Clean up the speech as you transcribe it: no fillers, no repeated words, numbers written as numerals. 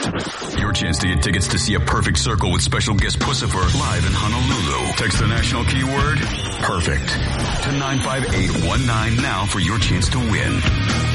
Your chance to get tickets to see A Perfect Circle with special guest Puscifer live in Honolulu. Text the national keyword, perfect, to 95819 now for your chance to win.